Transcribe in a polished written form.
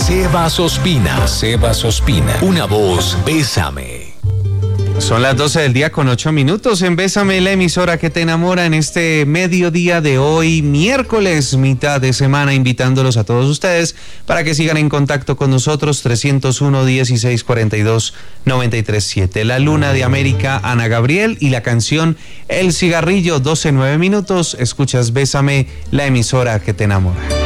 Sebas Ospina. Una voz, Bésame. Son las 12 del día con 8 minutos en Bésame, la emisora que te enamora, en este mediodía de hoy, miércoles, mitad de semana, invitándolos a todos ustedes para que sigan en contacto con nosotros. 301-1642-937. La Luna de América, Ana Gabriel, y la canción El Cigarrillo. 12:09 minutos. Escuchas Bésame, la emisora que te enamora.